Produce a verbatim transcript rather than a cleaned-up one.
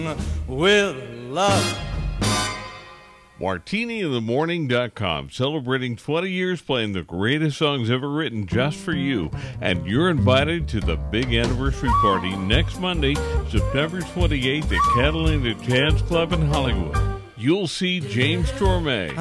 with love. Martini in the Morning dot com, celebrating twenty years playing the greatest songs ever written just for you. And you're invited to the big anniversary party next Monday, September twenty-eighth at Catalina Jazz Club in Hollywood. You'll see James Torme,